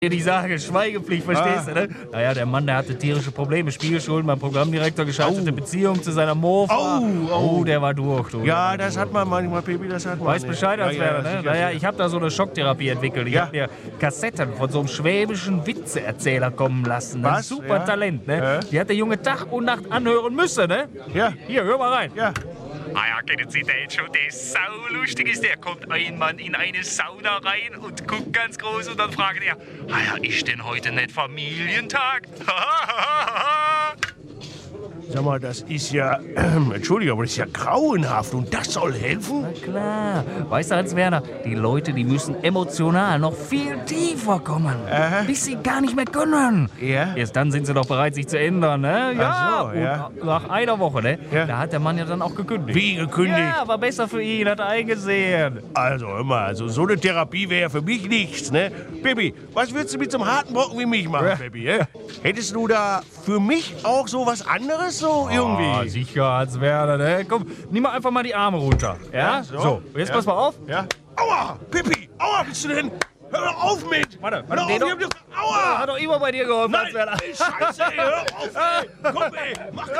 die Sage, Schweigepflicht, verstehst du, ne? Naja, der Mann, der hatte tierische Probleme, Spielschulden, beim Programmdirektor, gescheiterte Beziehung zu seiner Mofa. Oh, der war durch, du. Ja, das hat man manchmal, Baby, das hat man. Weißt Bescheid, als wäre, ne? Naja, ich habe da so eine Schocktherapie entwickelt. Ich habe mir Kassetten von so einem schwäbischen Witzeerzähler kommen lassen. Ein Was? super Talent, ne? Die hat der Junge Tag und Nacht anhören müssen, ne? Ja. Hier, hör mal rein. Ja. Ah ja, kennen Sie den schon? Der ist saulustig ist. Der kommt ein Mann in eine Sauna rein und guckt ganz groß und dann fragt er, ah ja, ist denn heute nicht Familientag? Sag mal, das ist ja, Entschuldigung, aber das ist ja grauenhaft und das soll helfen? Na klar. Weißt du, Hans-Werner, die Leute, die müssen emotional noch viel tiefer kommen. Bis sie gar nicht mehr können. Ja? Erst dann sind sie doch bereit, sich zu ändern, ne? Ach so, ja. Und nach einer Woche, ne? Ja. Da hat der Mann ja dann auch gekündigt. Wie gekündigt? Ja, war besser für ihn, hat er eingesehen. Also, hör mal, also so eine Therapie wäre für mich nichts, ne? Baby, was würdest du mit so einem harten Brocken wie mich machen, Baby? Hättest du da für mich auch so was anderes, so irgendwie? Ah, sicher, Hans-Werner, ne? Komm, nimm mal einfach mal die Arme runter, ja? so. Jetzt Ja. pass mal auf. Ja? Aua, Pippi, aua, bist du denn? Hör auf mit! Warte, hör auf, den ich hab doch, aua! Hat doch immer bei dir geholfen, Nein, Hans-Werner. ey, Scheiße, ey, hör auf, ey! Komm, ey, mach